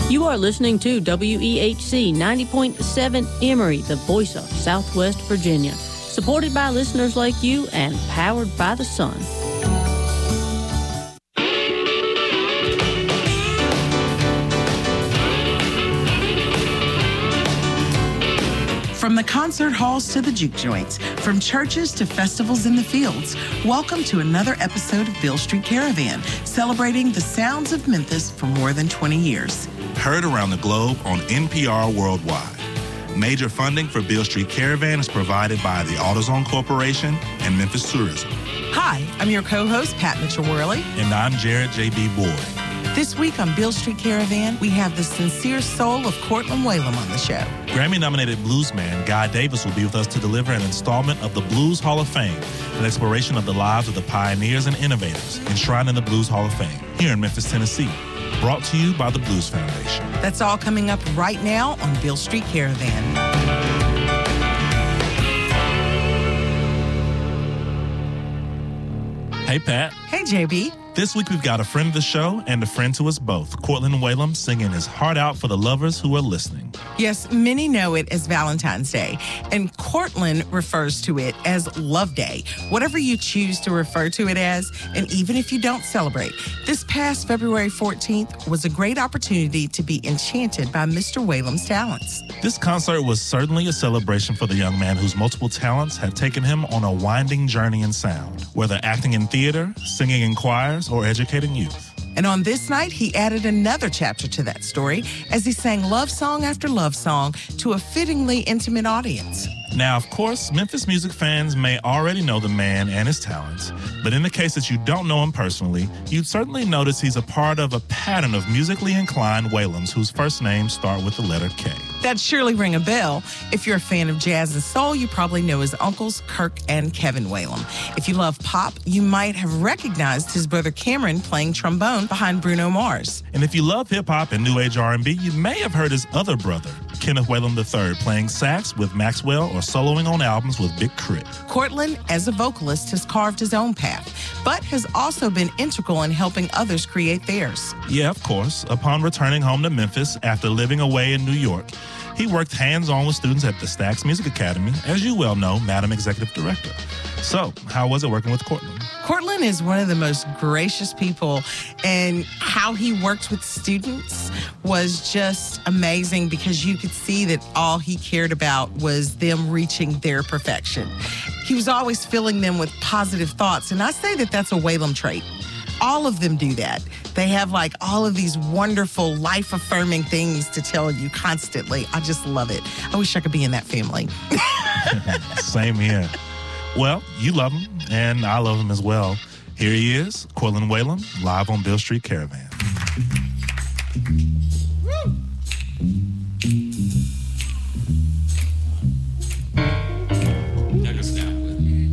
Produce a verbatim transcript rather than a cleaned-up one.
You are listening to W E H C ninety point seven Emory, the voice of Southwest Virginia. Supported by listeners like you and powered by the sun. From the concert halls to the juke joints, from churches to festivals in the fields, welcome to another episode of Beale Street Caravan, celebrating the sounds of Memphis for more than twenty years. Heard around the globe on N P R Worldwide. Major funding for Beale Street Caravan is provided by the AutoZone Corporation and Memphis Tourism. Hi, I'm your co-host, Pat Mitchell-Worley. And I'm Jared J B. Boyd. This week on Beale Street Caravan, we have the sincere soul of Cortland Whalum on the show. Grammy-nominated bluesman Guy Davis will be with us to deliver an installment of the Blues Hall of Fame, an exploration of the lives of the pioneers and innovators enshrined in the Blues Hall of Fame, here in Memphis, Tennessee. Brought to you by the Blues Foundation. That's all coming up right now on Beale Street Caravan. Hey, Pat. Hey, J B. This week we've got a friend of the show and a friend to us both, Cortland Whalum, singing his heart out for the lovers who are listening. Yes, many know it as Valentine's Day, and Cortland refers to it as Love Day, whatever you choose to refer to it as, and even if you don't celebrate. This past February fourteenth was a great opportunity to be enchanted by Mister Whalum's talents. This concert was certainly a celebration for the young man whose multiple talents had taken him on a winding journey in sound, whether acting in theater, singing in choirs, or educating youth. And on this night, he added another chapter to that story as he sang love song after love song to a fittingly intimate audience. Now, of course, Memphis music fans may already know the man and his talents, but in the case that you don't know him personally, you'd certainly notice he's a part of a pattern of musically inclined Whalums whose first names start with the letter K. That'd surely ring a bell. If you're a fan of jazz and soul, you probably know his uncles, Kirk and Kevin Whalum. If you love pop, you might have recognized his brother Cameron playing trombone behind Bruno Mars. And if you love hip-hop and new age R and B, you may have heard his other brother, Kenneth Whalum the third, playing sax with Maxwell or soloing on albums with Big Crit. Cortland, as a vocalist, has carved his own path, but has also been integral in helping others create theirs. Yeah, of course. Upon returning home to Memphis after living away in New York, he worked hands-on with students at the Stax Music Academy, as you well know, Madam Executive Director. So, how was it working with Cortland? Cortland is one of the most gracious people, and how he worked with students was just amazing because you could see that all he cared about was them reaching their perfection. He was always filling them with positive thoughts, and I say that that's a Whalum trait. All of them do that. They have like all of these wonderful, life-affirming things to tell you constantly. I just love it. I wish I could be in that family. Same here. Well, you love him, and I love him as well. Here he is, Cortland Whalum, live on Beale Street Caravan.